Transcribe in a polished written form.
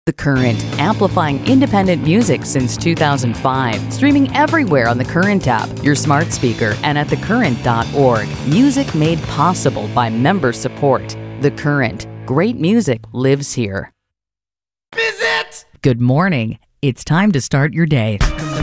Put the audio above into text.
The Current, amplifying independent music since 2005. Streaming everywhere on the Current app, your smart speaker, and at thecurrent.org. Music made possible by member support. The Current. Great music lives here. Visit! Good morning. It's time to start your day.